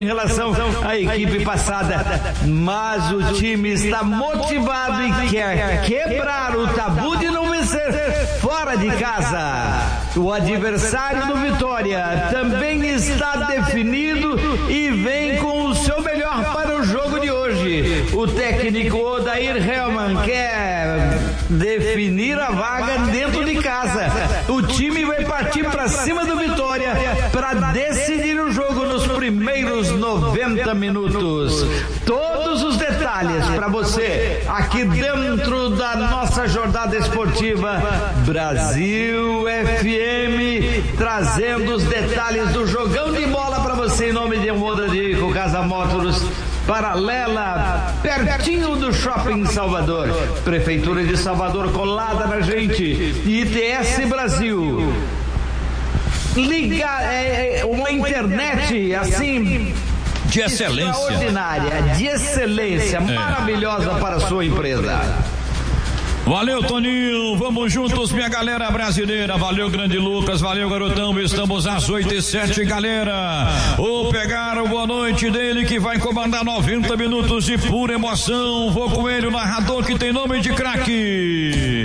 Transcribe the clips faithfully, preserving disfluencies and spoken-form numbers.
Em relação à equipe passada, mas o time está motivado e quer quebrar o tabu de não vencer fora de casa. O adversário do Vitória também está definido e vem com o seu melhor para o jogo de hoje. O técnico Odair Hellmann quer definir a vaga dentro de casa. O time vai partir para cima do Vitória para decidir o jogo nos primeiros noventa minutos. Todos os detalhes para você aqui dentro da nossa jornada esportiva Brasil F M, trazendo os detalhes do jogão de bola para você em nome de Modadico Casa Motors, paralela, pertinho do Shopping Salvador. Prefeitura de Salvador colada na gente. I T S Brasil. Liga, é, é, uma internet assim de excelência, extraordinária, de excelência, é. maravilhosa para a sua empresa. Valeu, Toninho, vamos juntos, minha galera brasileira. Valeu, grande Lucas, valeu, garotão. Estamos às oito e sete, galera. Vou pegar o boa noite dele, que vai comandar noventa minutos de pura emoção. Vou com ele, o narrador que tem nome de craque.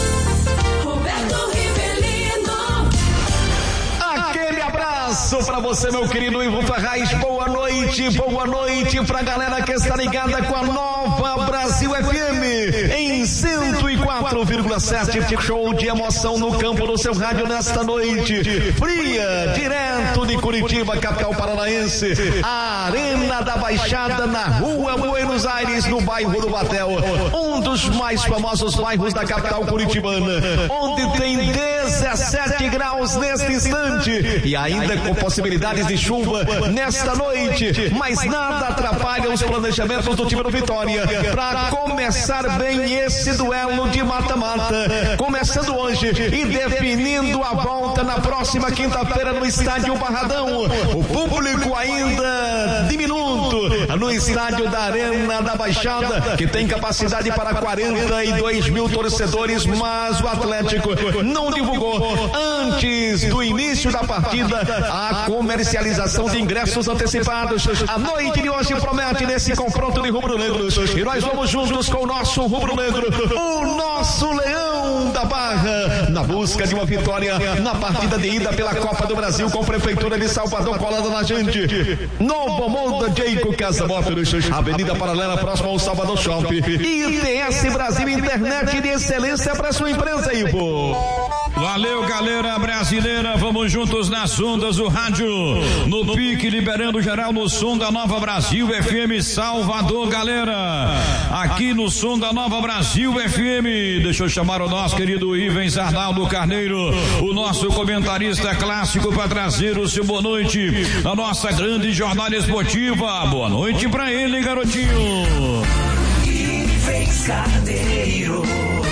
Abraço pra você, meu querido Ivo Ferraz. Boa noite, boa noite pra galera que está ligada com a nova Brasil F M em cento e quatro vírgula sete. Show de emoção no campo do seu rádio nesta noite fria, direto de Curitiba, capital paranaense. A Arena da Baixada, na rua Buenos Aires, no bairro do Batel, um dos mais famosos bairros da capital curitibana, onde tem dezessete graus neste instante e ainda com possibilidades de chuva nesta noite, mas nada atrapalha os planejamentos do time do Vitória para começar bem esse duelo de mata-mata, começando hoje e definindo a volta na próxima quinta-feira no estádio Barradão. O público ainda diminuto no estádio da Arena da Baixada, que tem capacidade para quarenta e dois mil torcedores, mas o Atlético não divulgou antes do início da partida a comercialização de ingressos antecipados. A noite de hoje promete nesse confronto de rubro-negros e nós vamos juntos com o nosso rubro-negro, o nosso Leão da Barra, na busca de uma vitória na partida de ida pela Copa do Brasil com a Prefeitura de Salvador colada na gente. Novo Modadico Casa Motors, Avenida Paralela, próximo ao Salvador Shopping. I T S Brasil, internet de excelência para sua empresa, Ivo. Valeu, galera brasileira, vamos juntos nas ondas do rádio, no pique, liberando geral no som da Nova Brasil F M Salvador, galera, aqui no som da Nova Brasil F M. Deixa eu chamar o nosso querido Ivens Arnaldo Carneiro, o nosso comentarista clássico, para trazer o seu boa noite na nossa grande jornada esportiva. Boa noite pra ele, garotinho. Ivens Carneiro.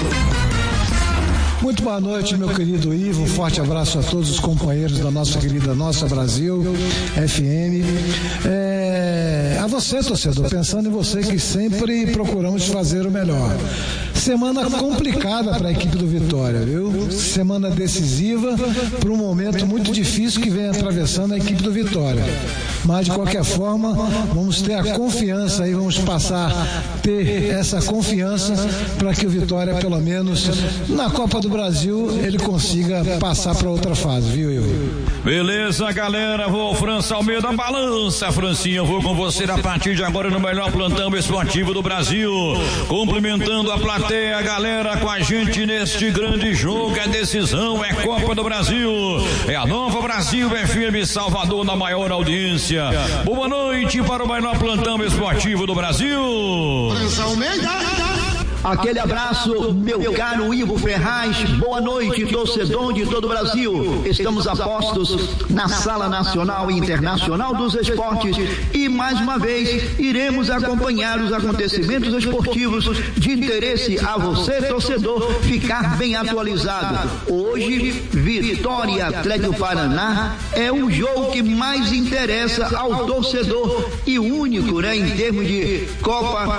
Muito boa noite, meu querido Ivo, um forte abraço a todos os companheiros da nossa querida Nossa Brasil F M. É, a você, torcedor, pensando em você, que sempre procuramos fazer o melhor. Semana complicada para a equipe do Vitória, viu? Semana decisiva para um momento muito difícil que vem atravessando a equipe do Vitória. Mas de qualquer forma, vamos ter a confiança aí, vamos passar a ter essa confiança para que o Vitória, pelo menos na Copa do Brasil, ele consiga passar para outra fase, viu, Ivo? Beleza, galera, vou França Almeida, balança, Francinha, vou com você a partir de agora no melhor plantão esportivo do Brasil, cumprimentando a plateia, a galera com a gente neste grande jogo, é decisão, é Copa do Brasil, é a Nova Brasil F M Salvador na maior audiência. Boa noite para o melhor plantão esportivo do Brasil. França Almeida. Aquele abraço, meu caro Ivo Ferraz. Boa noite, torcedor de todo o Brasil. Estamos a postos na Sala Nacional e Internacional dos Esportes e, mais uma vez, iremos acompanhar os acontecimentos esportivos de interesse a você, torcedor, ficar bem atualizado. Hoje, Vitória Atlético Paraná é o jogo que mais interessa ao torcedor e único, né, em termos de Copa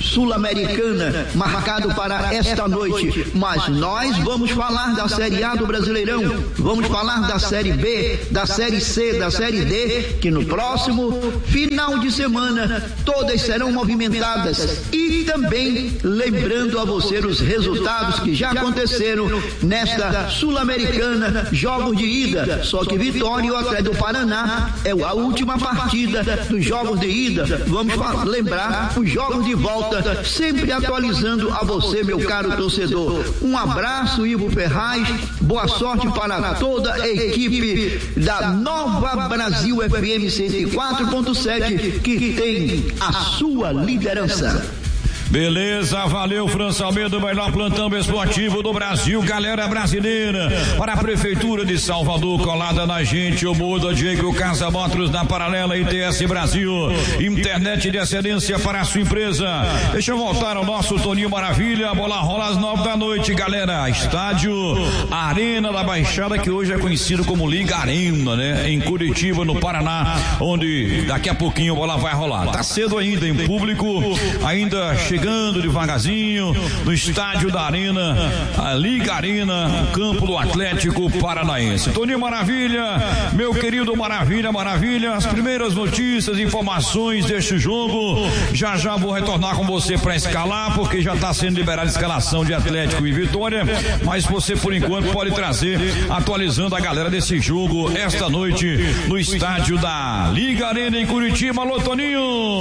Sul-Americana, marcado para esta noite. Mas nós vamos falar da Série A do Brasileirão, vamos falar da Série B, da Série C, da Série D, que no próximo final de semana todas serão movimentadas. E também lembrando a você os resultados que já aconteceram nesta Sul-Americana, jogos de ida. Só que Vitória e o Atlético do Paraná é a última partida dos jogos de ida. Vamos lembrar os jogos de volta, sempre atualizando a você, meu caro torcedor. Um abraço, Ivo Ferraz, boa sorte para toda a equipe da Nova Brasil F M cento e quatro ponto sete, que tem a sua liderança. Beleza, valeu, França Almeida, o melhor plantão esportivo do Brasil, galera brasileira. Para a Prefeitura de Salvador, colada na gente, o Muda Diego Casa Motors na Paralela I T S Brasil. Internet de excelência para a sua empresa. Deixa eu voltar ao nosso Toninho Maravilha. A bola rola às nove da noite, galera. Estádio Arena da Baixada, que hoje é conhecido como Liga Arena, né? Em Curitiba, no Paraná, onde daqui a pouquinho a bola vai rolar. Tá cedo ainda, em público, ainda chegando Chegando devagarzinho no estádio da Arena, a Liga Arena, campo do Atlético Paranaense. Toninho Maravilha, meu querido Maravilha, Maravilha, as primeiras notícias, informações deste jogo. Já já vou retornar com você para escalar, porque já está sendo liberada a escalação de Atlético e Vitória. Mas você, por enquanto, pode trazer, atualizando a galera desse jogo esta noite no estádio da Liga Arena em Curitiba. Alô, Toninho!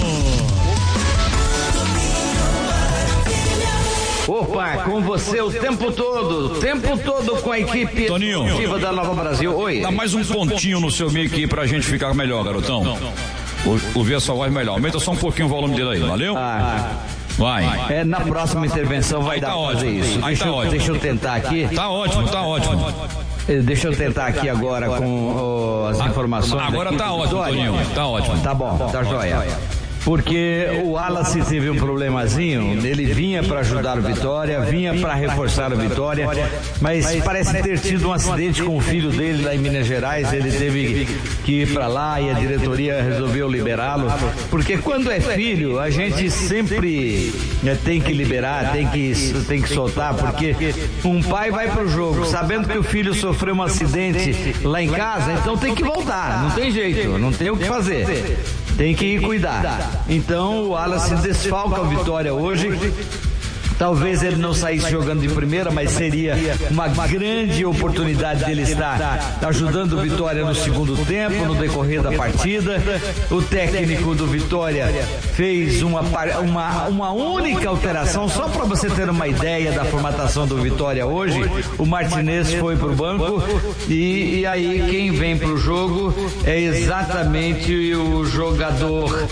Opa, com você o tempo todo, o tempo todo com a equipe Toninho, da Nova Brasil. Oi. Dá mais um pontinho no seu mic aí pra gente ficar melhor, garotão. Ouvir a sua voz melhor. Aumenta só um pouquinho o volume dele aí, valeu? Ah. Vai. É, na próxima intervenção vai aí dar tá pra ótimo. fazer isso. Aí deixa, tá eu, ótimo. deixa eu tentar aqui. Tá ótimo, tá ótimo. Deixa eu tentar aqui agora com oh, as informações. Agora tá ótimo, Toninho. Tá ótimo. Tá bom, tá joia. Porque o Wallace teve um problemazinho, ele vinha para ajudar o Vitória, vinha para reforçar o Vitória, mas parece ter tido um acidente com o filho dele lá em Minas Gerais, ele teve que ir para lá e a diretoria resolveu liberá-lo, porque quando é filho, a gente sempre né, tem que liberar, tem que, tem que soltar, porque um pai vai pro jogo sabendo que o filho sofreu um acidente lá em casa, então tem que voltar, não tem jeito, não tem o que fazer. Tem que ir cuidar. Então o Wallace desfalca o Vitória hoje. Talvez ele não saísse jogando de primeira, mas seria uma grande oportunidade dele estar ajudando o Vitória no segundo tempo, no decorrer da partida. O técnico do Vitória fez uma, uma, uma única alteração, só para você ter uma ideia da formatação do Vitória hoje. O Martinez foi para o banco e, e aí quem vem para o jogo é exatamente o jogador...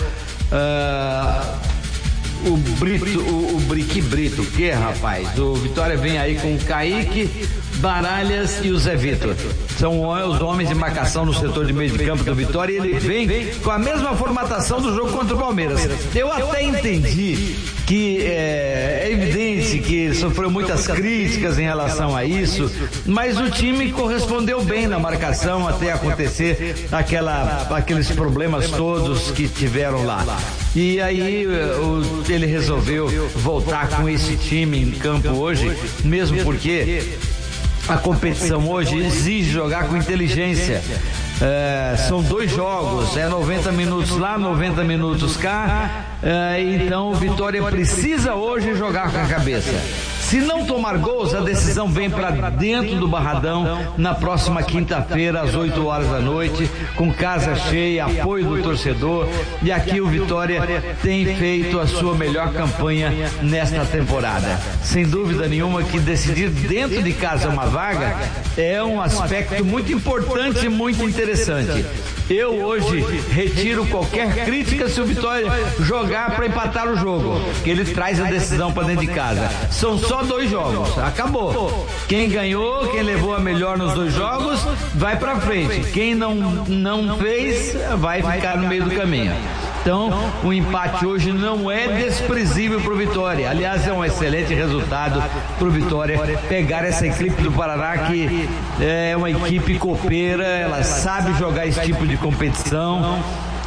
Uh, O Brito, o, o Brique Brito, que rapaz? O Vitória vem aí com o Kaique, Baralhas e o Zé Vitor. São os homens de marcação no setor de meio de campo do Vitória e ele vem com a mesma formatação do jogo contra o Palmeiras. Eu até entendi que é, é evidente que sofreu muitas críticas em relação a isso, mas o time correspondeu bem na marcação até acontecer aquela, aqueles problemas todos que tiveram lá. E aí o, ele resolveu voltar com esse time em campo hoje, mesmo porque a competição hoje exige jogar com inteligência. É, são dois jogos, é noventa minutos lá, noventa minutos cá, é, então o Vitória precisa hoje jogar com a cabeça. Se não tomar gols, a decisão vem para dentro do Barradão na próxima quinta-feira, às oito horas da noite, com casa cheia, apoio do torcedor. E aqui o Vitória tem feito a sua melhor campanha nesta temporada. Sem dúvida nenhuma que decidir dentro de casa uma vaga é um aspecto muito importante e muito interessante. Eu hoje retiro qualquer crítica se o Vitória jogar para empatar o jogo, que ele traz a decisão para dentro de casa. São só dois jogos, acabou. Quem ganhou, quem levou a melhor nos dois jogos, vai para frente. Quem não, não fez, vai ficar no meio do caminho. Então, o empate hoje não é desprezível para o Vitória. Aliás, é um excelente resultado para o Vitória pegar essa equipe do Paraná, que é uma equipe copeira, ela sabe jogar esse tipo de competição.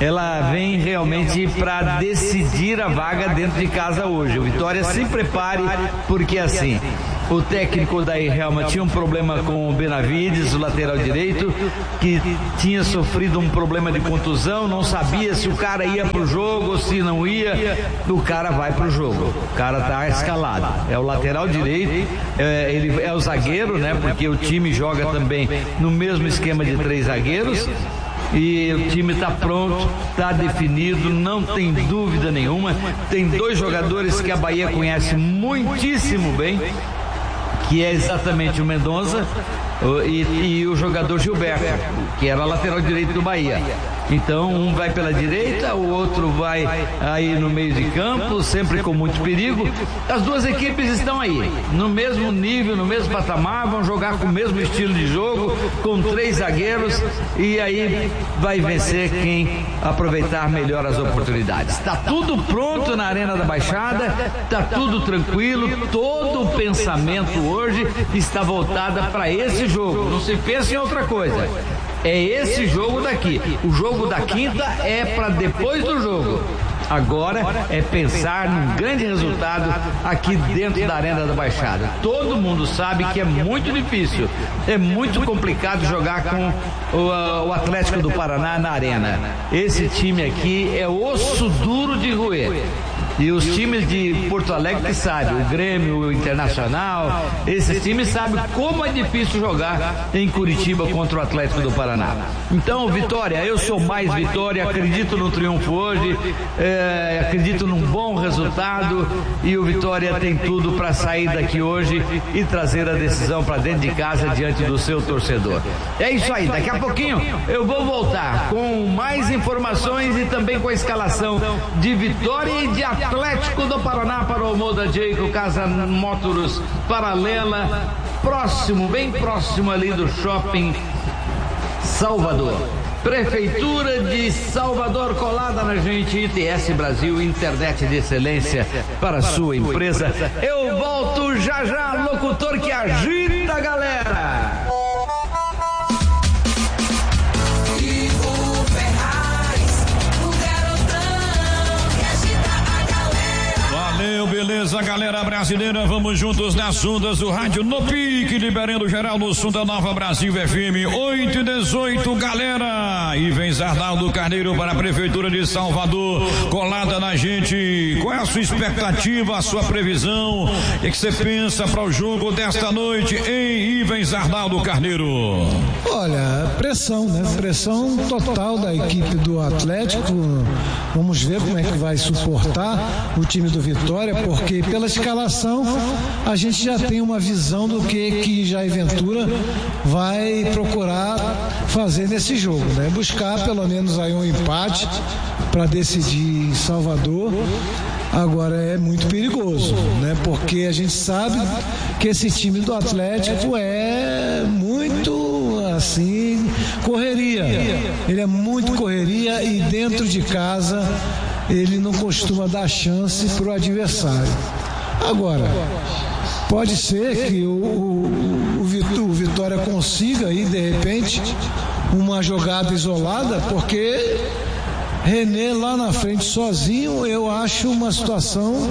ela vem realmente para decidir a vaga dentro de casa hoje. O Vitória se prepare, porque assim, o técnico da Helma tinha um problema com o Benavides, o lateral direito, que tinha sofrido um problema de contusão, não sabia se o cara ia pro jogo ou se não ia. O cara vai pro jogo, o cara tá escalado, é o lateral direito, é, ele é o zagueiro, né, porque o time joga também no mesmo esquema de três zagueiros. E o time está pronto, está definido, não tem dúvida nenhuma. Tem dois jogadores que a Bahia conhece muitíssimo bem, que é exatamente o Mendonça e, e o jogador Gilberto, que era lateral direito do Bahia. Então um vai pela direita, o outro vai aí no meio de campo, sempre com muito perigo. As duas equipes estão aí, no mesmo nível, no mesmo patamar, vão jogar com o mesmo estilo de jogo, com três zagueiros, e aí vai vencer quem aproveitar melhor as oportunidades. Está tudo pronto na Arena da Baixada, está tudo tranquilo, todo o pensamento hoje está voltado para esse jogo, não se pensa em outra coisa. É esse jogo daqui. O jogo da quinta é para depois do jogo. Agora é pensar num grande resultado aqui dentro da Arena da Baixada. Todo mundo sabe que é muito difícil, é muito complicado jogar com o, o Atlético do Paraná na Arena. Esse time aqui é osso duro de roer. E os times de Porto Alegre que sabem, o Grêmio, o Internacional, esses times sabem como é difícil jogar em Curitiba contra o Atlético do Paraná. Então, Vitória, eu sou mais Vitória, acredito no triunfo hoje, é, acredito num bom resultado, e o Vitória tem tudo para sair daqui hoje e trazer a decisão para dentro de casa diante do seu torcedor. É isso aí, daqui a pouquinho eu vou voltar com mais informações e também com a escalação de Vitória e de Atlético do Paraná para o Moda Jayco, Casa Motors Paralela, próximo, bem próximo ali do Shopping Salvador. Prefeitura de Salvador colada na gente, I T S Brasil, internet de excelência para a sua empresa. Eu volto já já, locutor que agita a galera. Valeu, beleza, galera brasileira, vamos juntos nas ondas do rádio no pique, liberando geral no som da Nova Brasil F M, oito e dezoito, galera. E vem Arnaldo Carneiro para a Prefeitura de Salvador, colada na gente. Qual é a sua expectativa, a sua previsão? O que você pensa para o jogo desta noite em Ivens Arnaldo Carneiro? Olha, pressão, né? Pressão total da equipe do Atlético. Vamos ver como é que vai suportar o time do Vitória, porque pela escalação a gente já tem uma visão do que que Jair Ventura vai procurar fazer nesse jogo, né? Buscar pelo menos aí um empate para decidir em Salvador. Agora é muito perigoso, né? Porque a gente sabe que esse time do Atlético é muito assim, correria. Ele é muito correria e dentro de casa ele não costuma dar chance para o adversário. Agora, pode ser que o, o, o Vitória consiga aí, de repente, uma jogada isolada, porque René lá na frente sozinho, eu acho uma situação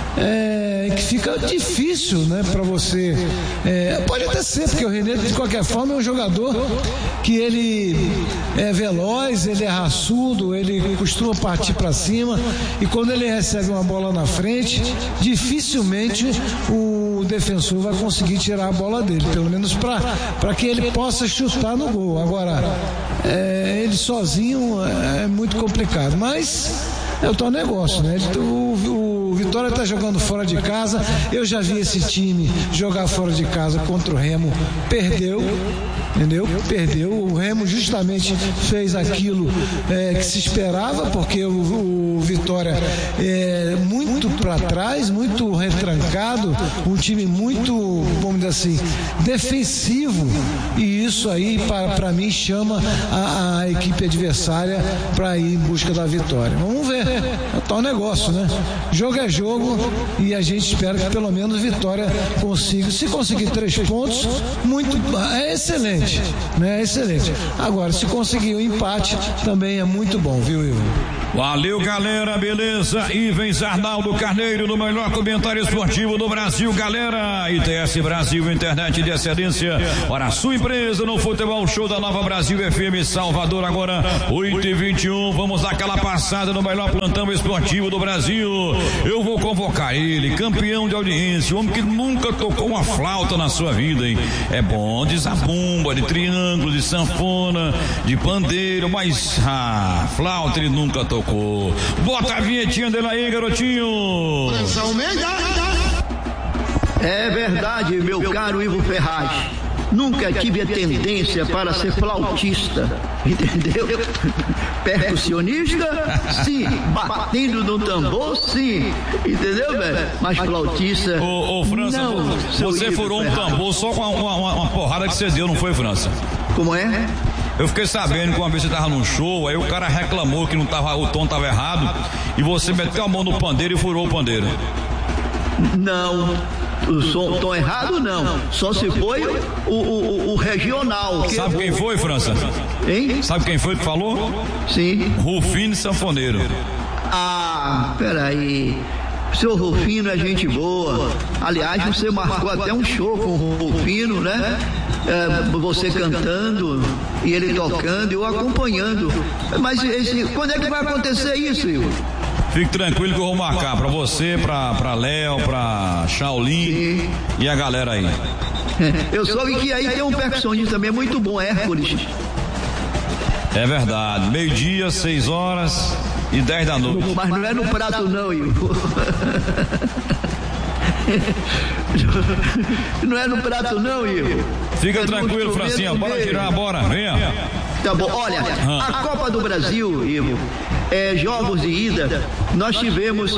é, que fica difícil, né, para você. É, pode até ser, porque o René, de qualquer forma, é um jogador que ele é veloz, ele é raçudo, ele costuma partir para cima, e quando ele recebe uma bola na frente, dificilmente o defensor vai conseguir tirar a bola dele, pelo menos para que ele possa chutar no gol. Agora, é, ele sozinho é muito complicado, mas é o tal negócio, né? O, o, o Vitória está jogando fora de casa. Eu já vi esse time jogar fora de casa contra o Remo, perdeu, entendeu? Perdeu. O Remo justamente fez aquilo é, que se esperava, porque o, o Vitória é muito para trás, muito retrancado, um time muito, vamos dizer assim, defensivo, e isso aí para mim chama a, a equipe adversária para ir em busca da vitória. Vamos ver, é o tal negócio, né? Jogo é jogo e a gente espera que pelo menos Vitória consiga, se conseguir três pontos, muito, é excelente. excelente, né? Excelente. Agora, se conseguir o um empate, também é muito bom, viu, Ivo? Valeu, galera, beleza? Ivens Arnaldo Carneiro, no melhor comentário esportivo do Brasil, galera. I T S Brasil, internet de excelência para a sua empresa no Futebol Show da Nova Brasil F M Salvador, agora oito e vinte e um. Vamos dar aquela passada no melhor plantão esportivo do Brasil. Eu vou convocar ele, campeão de audiência, o homem que nunca tocou uma flauta na sua vida, hein? É bom de zabumba, de triângulo, de sanfona, de pandeiro, mas ah, flauta ele nunca tocou. Bota a vinhetinha dele aí, garotinho. É verdade, meu caro Ivo Ferraz. Nunca tive a tendência para ser flautista, entendeu? Percussionista, sim. Batendo no tambor, sim. Entendeu, velho? Mas flautista, ô, ô França, não. Você furou um tambor só com uma, uma, uma porrada que você deu, não foi, França? Como é? Eu fiquei sabendo que uma vez você tava num show, aí o cara reclamou que não tava, o tom tava errado, e você meteu a mão no pandeiro e furou o pandeiro. Não, o som, tom errado não, só se foi o, o, o regional. Que Sabe quem foi, França? Hein? Sabe quem foi que falou? Sim. Rufino Sanfoneiro. Ah, peraí. Seu Rufino é gente boa. Aliás, você marcou até um show com o Rufino, né? É, você cantando e ele tocando e eu acompanhando. Mas esse, quando é que vai acontecer isso, Igor? Fique tranquilo que eu vou marcar pra você, pra, pra Léo, pra Shaolin. Sim. E a galera aí. Eu soube que aí tem um percussionista também muito bom, Hércules. É verdade. Meio-dia, seis horas e dez da noite. Mas não é no prato não, Igor. Não é no prato não, Igor. Fica é tranquilo, Francinha. Bora tirar, bora. Venha. Tá bom, olha, ah. a Copa do Brasil, Ivo, é, jogos de ida, nós tivemos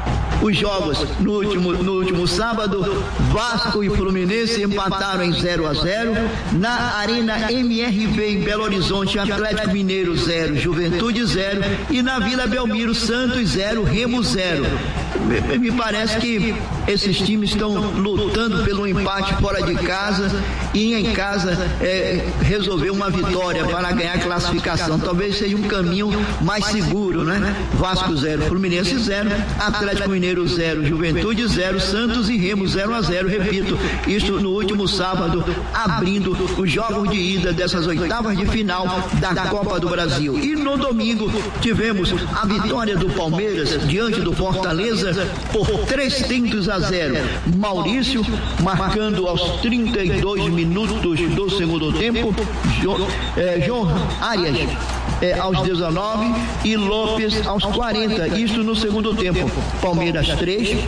os jogos no último, no último sábado. Vasco e Fluminense empataram em zero a zero. Na Arena M R V em Belo Horizonte, Atlético Mineiro zero, Juventude zero. E na Vila Belmiro, Santos zero, Remo zero. Me, me parece que esses times estão lutando pelo empate fora de casa e em casa é, resolver uma vitória para ganhar a classificação. Talvez seja um caminho mais seguro, né? Vasco zero, Fluminense zero, Atlético Mineiro zero, Juventude zero, Santos e Remo zero a zero. Repito, isso no último sábado, abrindo os jogos de ida dessas oitavas de final da Copa do Brasil. E no domingo tivemos a vitória do Palmeiras diante do Fortaleza por três tentos a zero. Maurício marcando aos trinta e dois minutos do segundo tempo, jo, é, João Arias É, aos dezenove e Lopes aos quarenta, isso no segundo tempo. Palmeiras três,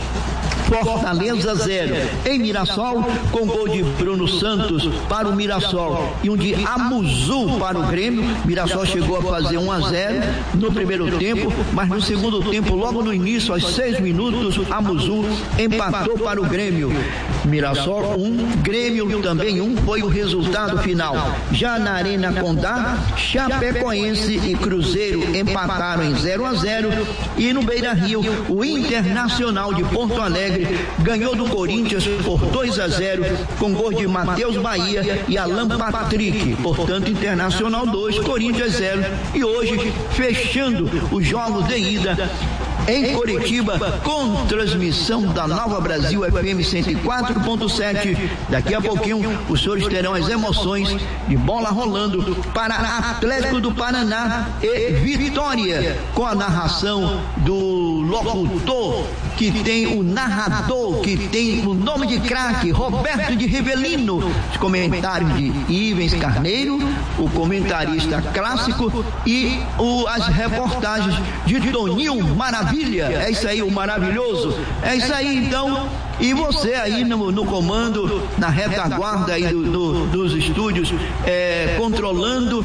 Fortaleza zero. Em Mirassol, com gol de Bruno Santos para o Mirassol e um de Amuzu para o Grêmio. Mirassol chegou a fazer um a zero no primeiro tempo, mas no segundo tempo, logo no início, aos seis minutos, Amuzu empatou para o Grêmio. Mirassol um, Grêmio também um, foi o resultado final. Já na Arena Condá, Chapecoense e Cruzeiro empataram em zero a zero. E no Beira-Rio, o Internacional de Porto Alegre ganhou do Corinthians por dois a zero, com gol de Matheus Bahia e Alan Patrick. Portanto, Internacional dois, Corinthians zero. E hoje, fechando os jogos de ida em Curitiba, com transmissão da Nova Brasil F M cento e quatro ponto sete. Daqui a pouquinho os senhores terão as emoções de bola rolando para Atlético do Paraná e Vitória, com a narração do locutor que tem o narrador, que tem o nome de craque, Roberto de Rivelino. Os comentários de Ivens Carneiro, o comentarista clássico, e o, as reportagens de Toninho Maravilha. É isso aí, o maravilhoso. É isso aí, então. E você aí no, no comando, na retaguarda aí do, do, dos estúdios, é, controlando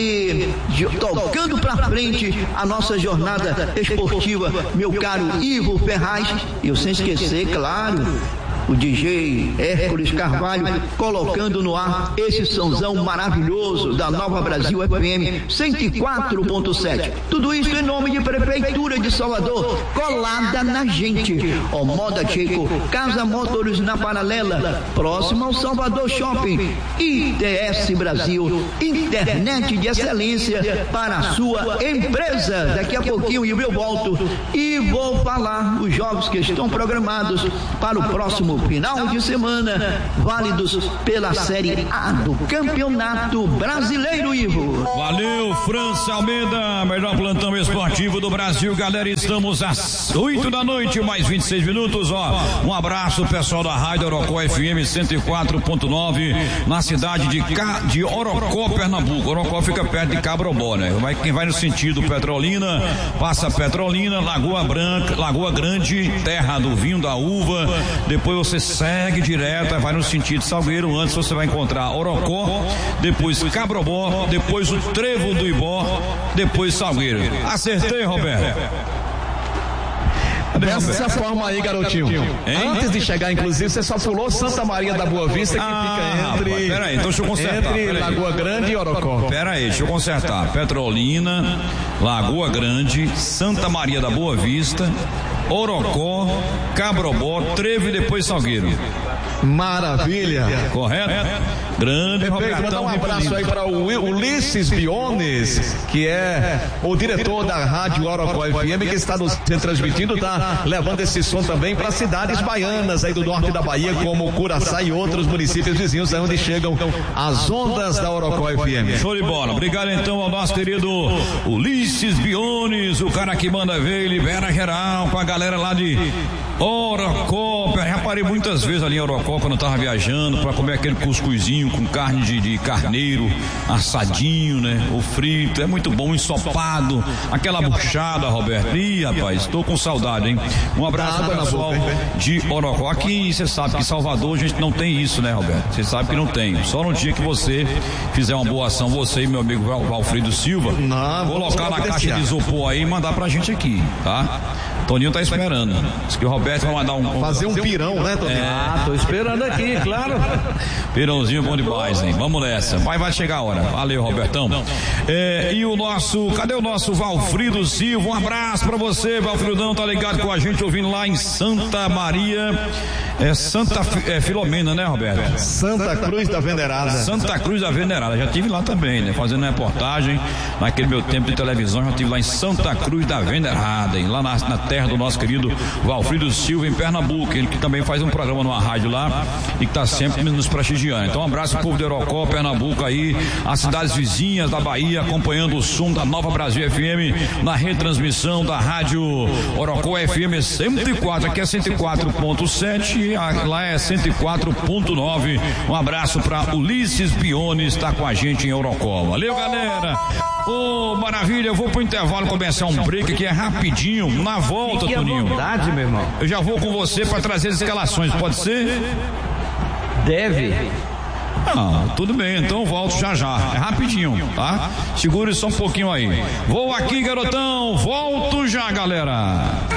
e tocando para frente a nossa jornada esportiva, meu caro Ivo Ferraz. E eu sem esquecer, claro, o D J Hércules Carvalho, colocando no ar esse sonzão maravilhoso da Nova Brasil F M cento e quatro ponto sete. Tudo isso em nome de Prefeitura de Salvador, colada na gente. O Moda Chico, Casa Motors na Paralela, próximo ao Salvador Shopping. I T S Brasil, internet de excelência para a sua empresa. Daqui a pouquinho eu volto e vou falar os jogos que estão programados para o próximo final de semana, válidos pela Série A do Campeonato Brasileiro, Ivo. Valeu, França Almeida, melhor plantão esportivo do Brasil. Galera, estamos às oito da noite, mais vinte e seis minutos, ó. Um abraço, pessoal da Rádio Orocó F M cento e quatro ponto nove, na cidade de, Ca... de Orocó, Pernambuco. Orocó fica perto de Cabrobó, né? Vai, quem vai no sentido Petrolina, passa Petrolina, Lagoa Branca, Lagoa Grande, terra do vinho, da uva. Depois você segue direto, vai no sentido Salgueiro. Antes você vai encontrar Orocó, depois Cabrobó, depois o Trevo do Ibó, depois Salgueiro. Acertei, Roberto? Dessa forma aí, garotinho. Hein? Antes de chegar, inclusive, você só pulou Santa Maria da Boa Vista, que ah, fica entre. Rapaz, peraí, então deixa eu consertar. Entre Lagoa Grande e Orocó. Peraí, deixa eu consertar. Petrolina, Lagoa Grande, Santa Maria da Boa Vista, Orocó, Cabrobó, Trevo e depois Salgueiro. Maravilha. Correto? Grande, Roberto. Mandar um abraço aí para o Ulisses Biones, que é o diretor da Rádio Orocó F M, que está nos transmitindo, tá levando esse som também para cidades baianas aí do norte da Bahia, como Curaçá e outros municípios vizinhos, onde chegam as ondas da Orocó F M. Show de bola. Obrigado então ao nosso querido Ulisses Biones, o cara que manda ver e libera geral com a galera lá de Orocó. Já parei muitas vezes ali em Orocó quando eu tava viajando para comer aquele cuscuzinho com carne de, de carneiro assadinho, né? O frito, é muito bom, ensopado, aquela buchada, Roberto. Ih, rapaz, estou com saudade, hein? Um abraço para o pessoal de Orocó. Aqui você sabe que em Salvador a gente não tem isso, né, Roberto? Você sabe que não tem. Só no dia que você fizer uma boa ação, você e meu amigo Valfrido Silva, não, colocar na caixa de isopor aí e mandar pra gente aqui, tá? Toninho tá esperando. Diz que o Roberto vai mandar um... Fazer um pirão, né, Toninho? É. Ah, tô esperando aqui, claro. Pirãozinho bom demais, hein? Vamos nessa. Mas vai chegar a hora. Valeu, Robertão. É, e o nosso... Cadê o nosso Valfrido Silva? Um abraço pra você, Valfridão. Tá ligado com a gente, ouvindo lá em Santa Maria... É Santa é, Filomena, né, Roberto? Santa Cruz da Venerada. Santa Cruz da Venerada. Já tive lá também, né? Fazendo reportagem. Naquele meu tempo de televisão, já tive lá em Santa Cruz da Venerada, hein? Lá na, na terra do nosso querido Valfrido Silva, em Pernambuco. Ele que também faz um programa numa rádio lá e que tá sempre nos prestigiando. Então, um abraço ao povo de Orocó, Pernambuco aí, as cidades vizinhas da Bahia, acompanhando o som da Nova Brasil F M na retransmissão da rádio Orocó F M cento e quatro. Aqui é cento e quatro ponto sete. Lá é cento e quatro ponto nove. Um abraço para Ulisses Biones, está com a gente em Orocó. Valeu, galera. Ô, oh, maravilha, eu vou pro intervalo começar um break aqui, é rapidinho. Na volta, Fique Toninho. à vontade, meu irmão. Eu já vou com você para trazer as escalações, pode ser? Deve. Ah, tudo bem, então eu volto já já. É rapidinho, tá? Segure só um pouquinho aí. Vou aqui, garotão. Volto já, galera.